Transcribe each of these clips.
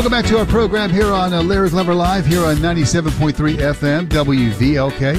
Welcome back to our program here on Larry Glimmer Live here on 97.3 FM WVLK.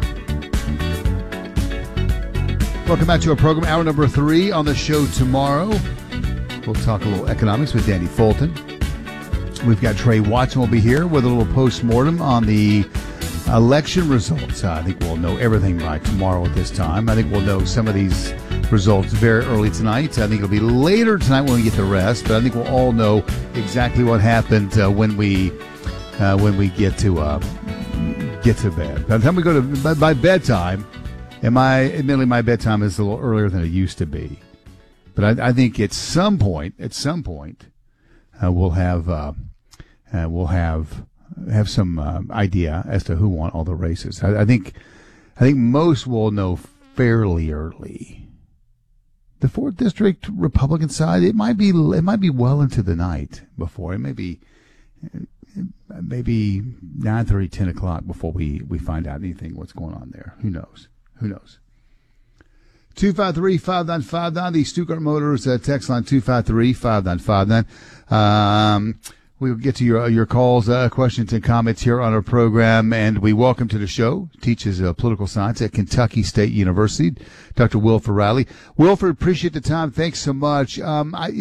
Welcome back to our program, hour number 3 on the show tomorrow. We'll talk a little economics with Danny Fulton. We've got Trey Watson will be here with a little post-mortem on the election results. I think we'll know everything by tomorrow at this time. I think we'll know some of these results very early tonight. I think it'll be later tonight when we get the rest, but I think we'll all know exactly what happened when we get to bed. By the time we go to by bedtime, and admittedly my bedtime is a little earlier than it used to be, but I think at some point, we'll have some idea as to who won all the races. I think most will know fairly early. The 4th District Republican side, it might be well into the night before. It may be maybe 9:30, 10 o'clock before we find out anything what's going on there. Who knows? 253-5959, the Stuttgart Motors text line 253-5959. We'll get to your calls, questions, and comments here on our program, and we welcome to the show, teaches political science at Kentucky State University, Dr. Wilford Riley. Wilford, appreciate the time. Thanks so much. I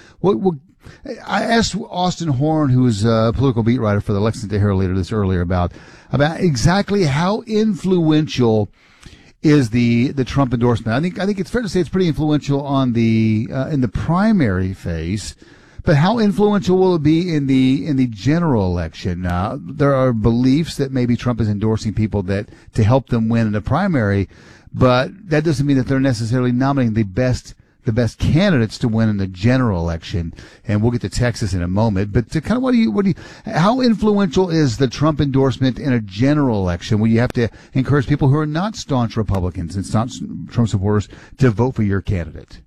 asked Austin Horn, who is a political beat writer for the Lexington Herald earlier about exactly how influential is the Trump endorsement. I think it's fair to say it's pretty influential on in the primary phase. But how influential will it be in the general election? There are beliefs that maybe Trump is endorsing people to help them win in the primary, but that doesn't mean that they're necessarily nominating the best candidates to win in the general election. And we'll get to Texas in a moment. But to kind of how influential is the Trump endorsement in a general election where you have to encourage people who are not staunch Republicans and staunch Trump supporters to vote for your candidate?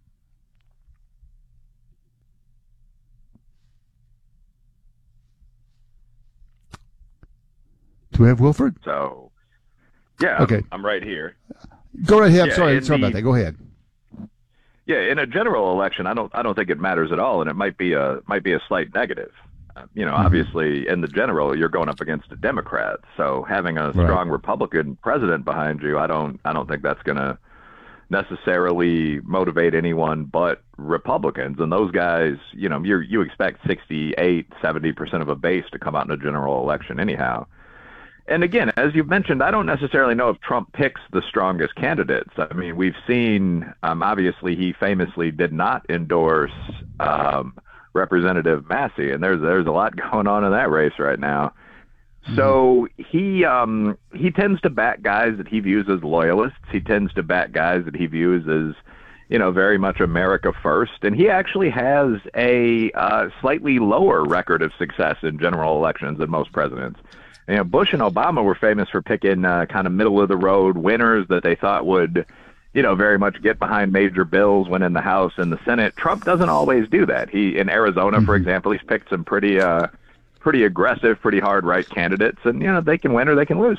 Do we have Wilford? So, yeah, okay. I'm right here. Go right ahead. Sorry about that. Go ahead. Yeah, in a general election, I don't think it matters at all, and it might be a slight negative. Obviously, in the general, you're going up against a Democrat, so having a strong Republican president behind you, I don't think that's going to necessarily motivate anyone but Republicans. And those guys, you expect 68-70% of a base to come out in a general election anyhow. And again, as you've mentioned, I don't necessarily know if Trump picks the strongest candidates. I mean, we've seen, obviously, he famously did not endorse Representative Massey, and there's a lot going on in that race right now. So he tends to back guys that he views as loyalists. He tends to back guys that he views as, very much America first. And he actually has a slightly lower record of success in general elections than most presidents. Bush and Obama were famous for picking kind of middle-of-the-road winners that they thought would, very much get behind major bills when in the House and the Senate. Trump doesn't always do that. In Arizona, for example, he's picked some pretty aggressive, pretty hard right candidates, and, they can win or they can lose.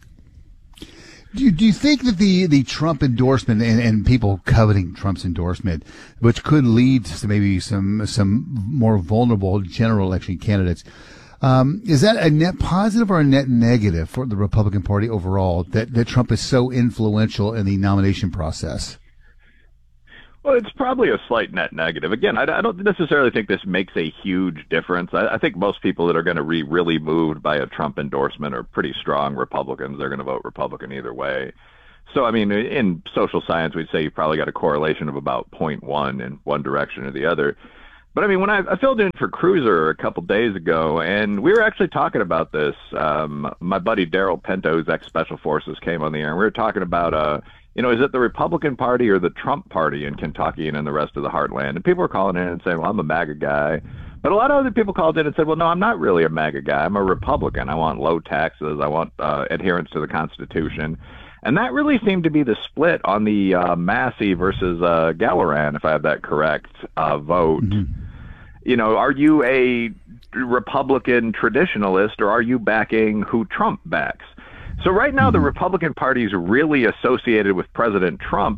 Do you think that the Trump endorsement and people coveting Trump's endorsement, which could lead to maybe some more vulnerable general election candidates, is that a net positive or a net negative for the Republican Party overall that Trump is so influential in the nomination process? Well, it's probably a slight net negative. Again, I don't necessarily think this makes a huge difference. I think most people that are going to be really moved by a Trump endorsement are pretty strong Republicans. They're going to vote Republican either way. So, I mean, in social science, we'd say you probably got a correlation of about 0.1 in one direction or the other. But, I mean, when I filled in for Cruiser a couple days ago, and we were actually talking about this, my buddy Daryl Pinto, who's ex-Special Forces, came on the air, and we were talking about, is it the Republican Party or the Trump Party in Kentucky and in the rest of the heartland? And people were calling in and saying, well, I'm a MAGA guy. But a lot of other people called in and said, well, no, I'm not really a MAGA guy. I'm a Republican. I want low taxes. I want adherence to the Constitution. And that really seemed to be the split on the Massey versus Gillibrand, if I have that correct, vote. Mm-hmm. Are you a Republican traditionalist, or are you backing who Trump backs? So right now, the Republican Party is really associated with President Trump.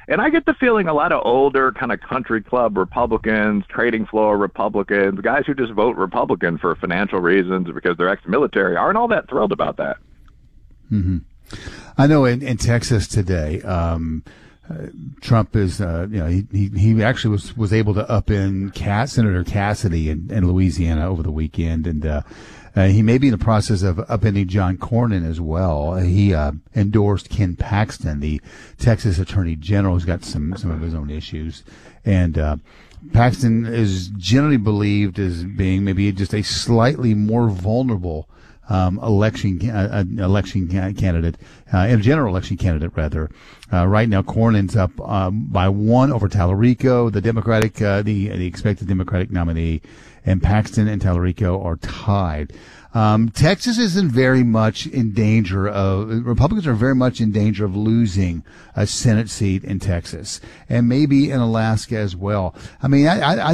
And I get the feeling a lot of older kind of country club Republicans, trading floor Republicans, guys who just vote Republican for financial reasons because they're ex-military aren't all that thrilled about that. Mm-hmm. I know in Texas today, Trump is, he actually was able to upend Senator Cassidy in Louisiana over the weekend, and he may be in the process of upending John Cornyn as well. He endorsed Ken Paxton, the Texas Attorney General, who's got some of his own issues, and Paxton is generally believed as being maybe just a slightly more vulnerable election candidate, a general election candidate rather. Right now, Cornyn's up by 1 over Tallarico, the Democratic, the expected Democratic nominee, and Paxton and Tallarico are tied. Texas isn't very much in danger of, Republicans are very much in danger of losing a Senate seat in Texas, and maybe in Alaska as well. I mean,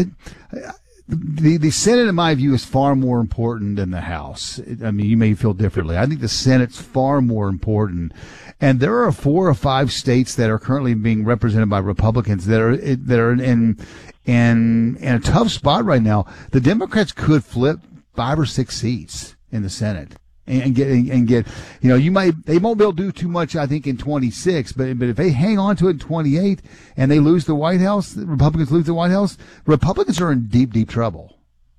The Senate, in my view, is far more important than the House. I mean, you may feel differently. I think the Senate's far more important. And there are 4 or 5 states that are currently being represented by Republicans that are in a tough spot right now. The Democrats could flip 5 or 6 seats in the Senate. And get, they won't be able to do too much, I think, in 26, but if they hang on to it in 28 and they lose the White House, the Republicans lose the White House, Republicans are in deep, deep trouble.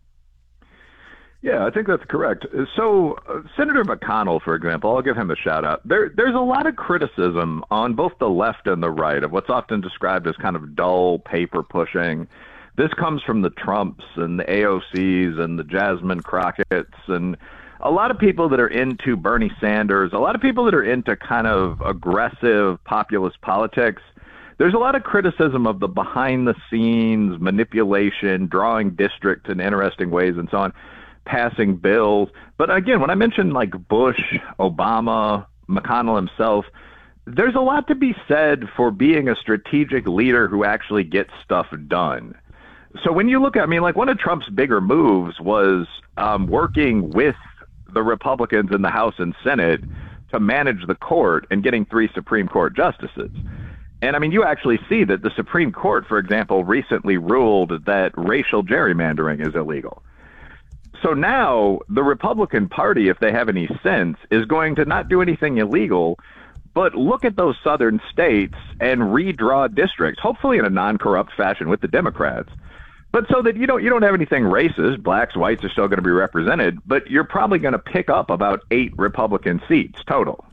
Yeah, I think that's correct. So Senator McConnell, for example, I'll give him a shout out. There's a lot of criticism on both the left and the right of what's often described as kind of dull paper pushing. This comes from the Trumps and the AOCs and the Jasmine Crockett's and a lot of people that are into Bernie Sanders, a lot of people that are into kind of aggressive populist politics. There's a lot of criticism of the behind-the-scenes manipulation, drawing districts in interesting ways and so on, passing bills. But again, when I mentioned like Bush, Obama, McConnell himself, there's a lot to be said for being a strategic leader who actually gets stuff done. So when you look at, like one of Trump's bigger moves was working with the Republicans in the House and Senate to manage the court and getting 3 Supreme Court justices. And you actually see that the Supreme Court, for example, recently ruled that racial gerrymandering is illegal. So now the Republican Party, if they have any sense, is going to not do anything illegal, but look at those southern states and redraw districts, hopefully in a non-corrupt fashion with the Democrats. But so that you don't have anything racist, blacks, whites are still going to be represented, but you're probably going to pick up about 8 Republican seats total.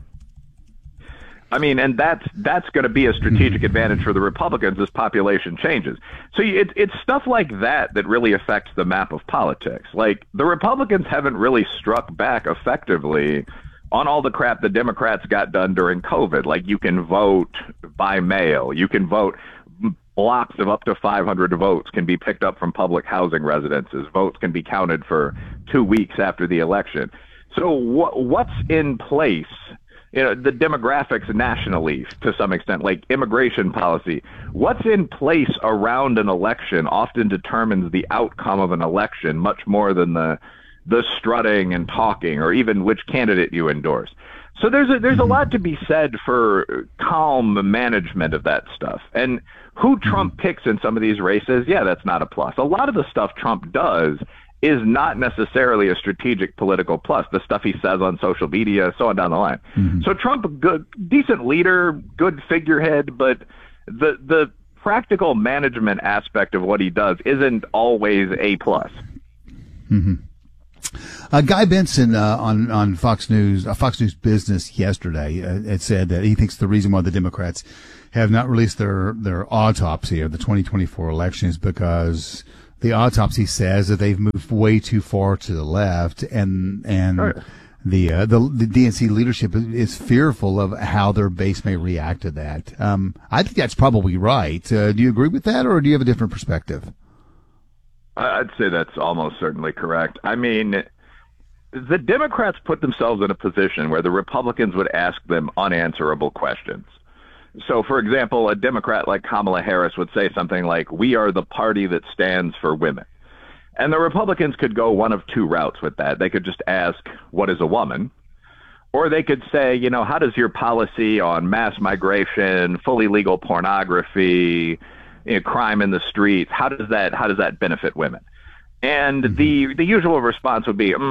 And that's going to be a strategic advantage for the Republicans as population changes. So it's stuff like that really affects the map of politics. Like the Republicans haven't really struck back effectively on all the crap the Democrats got done during COVID. Like you can vote by mail, you can vote. Blocks of up to 500 votes can be picked up from public housing residences. Votes can be counted for 2 weeks after the election. So what's in place? The demographics nationally, to some extent, like immigration policy. What's in place around an election often determines the outcome of an election much more than the strutting and talking or even which candidate you endorse. So there's a lot to be said for calm management of that stuff. And who Trump picks in some of these races, yeah, that's not a plus. A lot of the stuff Trump does is not necessarily a strategic political plus, the stuff he says on social media, so on down the line. Mm-hmm. So Trump, good, decent leader, good figurehead, but the practical management aspect of what he does isn't always a plus. Mm-hmm. Guy Benson on Fox News Business yesterday had said that he thinks the reason why the Democrats have not released their autopsy of the 2024 election is because the autopsy says that they've moved way too far to the left, and right. The DNC leadership is fearful of how their base may react to that. I think that's probably right. Do you agree with that, or do you have a different perspective? I'd say that's almost certainly correct. The Democrats put themselves in a position where the Republicans would ask them unanswerable questions. So, for example, a Democrat like Kamala Harris would say something like, "We are the party that stands for women." And the Republicans could go one of 2 routes with that. They could just ask, "What is a woman?" Or they could say, how does your policy on mass migration, fully legal pornography, crime in the streets, how does that benefit women? And the usual response would be,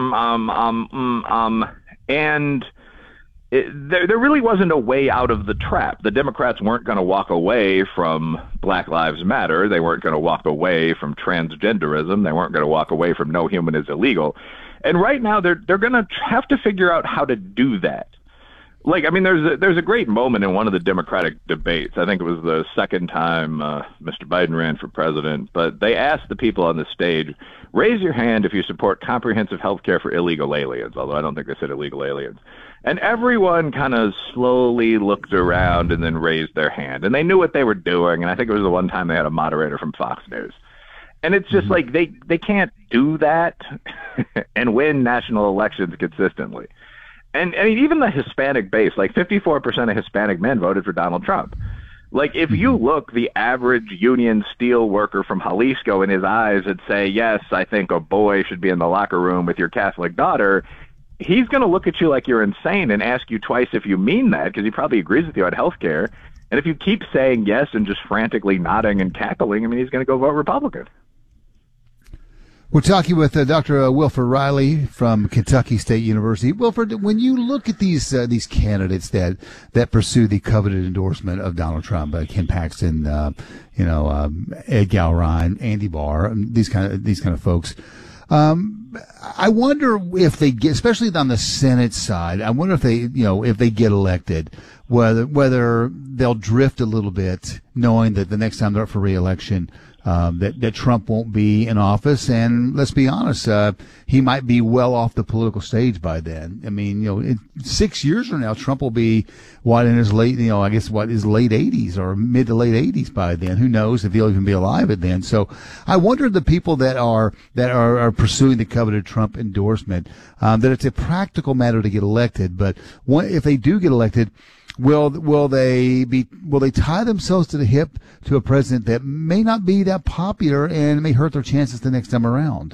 and there really wasn't a way out of the trap. The Democrats weren't going to walk away from Black Lives Matter. They weren't going to walk away from transgenderism. They weren't going to walk away from no human is illegal. And right now, they're going to have to figure out how to do that. There's a great moment in one of the Democratic debates. I think it was the second time Mr. Biden ran for president. But they asked the people on the stage, raise your hand if you support comprehensive health care for illegal aliens, although I don't think they said illegal aliens. And everyone kind of slowly looked around and then raised their hand. And they knew what they were doing. And I think it was the one time they had a moderator from Fox News. And it's just like they can't do that and win national elections consistently. And I mean, even the Hispanic base, like 54% of Hispanic men voted for Donald Trump. Like, if you look the average union steel worker from Jalisco in his eyes and say, yes, I think a boy should be in the locker room with your Catholic daughter, he's going to look at you like you're insane and ask you twice if you mean that, because he probably agrees with you on health care. And if you keep saying yes and just frantically nodding and cackling, I mean, he's going to go vote Republican. We're talking with Dr. Wilfred Reilly from Kentucky State University. Wilfred, when you look at these candidates that pursue the coveted endorsement of Donald Trump, Ken Paxton, Ed Gowrine, Andy Barr, these kind of folks, I wonder if they get, especially on the Senate side, I wonder if they get elected, whether they'll drift a little bit, knowing that the next time they're up for re-election, that Trump won't be in office, and let's be honest, he might be well off the political stage by then. I mean, in 6 years from now, Trump will be in his late, his late 80s or mid to late 80s by then. Who knows if he'll even be alive at then? So I wonder the people that are pursuing the coveted Trump endorsement, that it's a practical matter to get elected, but if they do get elected, Will they tie themselves to the hip to a president that may not be that popular and may hurt their chances the next time around?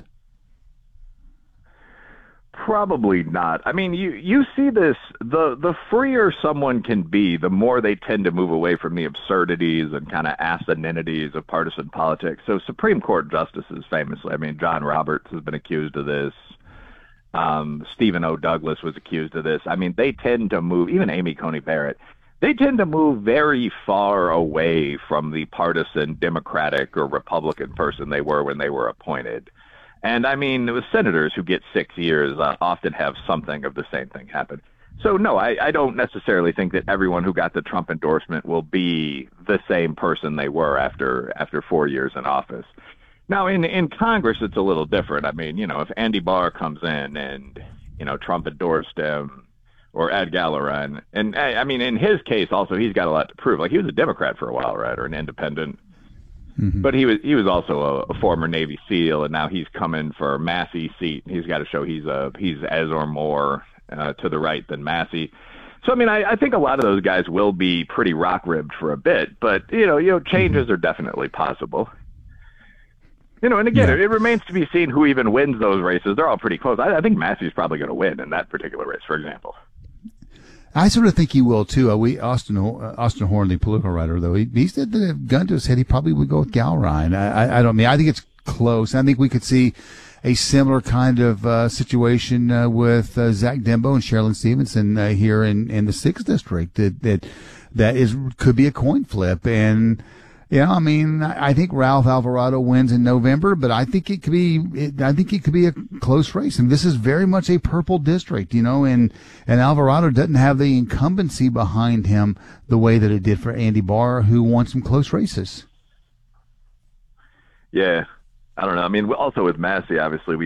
Probably not. I mean, you see this, the freer someone can be, the more they tend to move away from the absurdities and kind of asininities of partisan politics. So Supreme Court justices famously, I mean, John Roberts has been accused of this. Stephen O. Douglas was accused of this. I mean, they tend to move, even Amy Coney Barrett, they tend to move very far away from the partisan Democratic or Republican person they were when they were appointed. And I mean, the senators who get 6 years often have something of the same thing happen. So no, I don't necessarily think that everyone who got the Trump endorsement will be the same person they were after 4 years in office. Now, in Congress, it's a little different. I mean, if Andy Barr comes in and, Trump endorsed him, or Ed Gowrine, and I mean, in his case, also, he's got a lot to prove. Like, he was a Democrat for a while, right, or an independent. Mm-hmm. But he was also a former Navy SEAL, and now he's coming for Massey's seat. He's got to show he's as or more to the right than Massey. So, I mean, I think a lot of those guys will be pretty rock-ribbed for a bit, but, changes are definitely possible. And again, it remains to be seen who even wins those races. They're all pretty close. I think Massey's probably going to win in that particular race, for example. I sort of think he will, too. Austin Horn, the political writer, though, he said that if gun to his head, he probably would go with Gowrine. I think it's close. I think we could see a similar kind of situation with Zach Dembo and Sherilyn Stevenson here in the 6th District. That could be a coin flip. And I mean, I think Ralph Alvarado wins in November, but I think it could be a close race. And this is very much a purple district, and Alvarado doesn't have the incumbency behind him the way that it did for Andy Barr, who won some close races. Yeah, I don't know. I mean, also with Massey, obviously,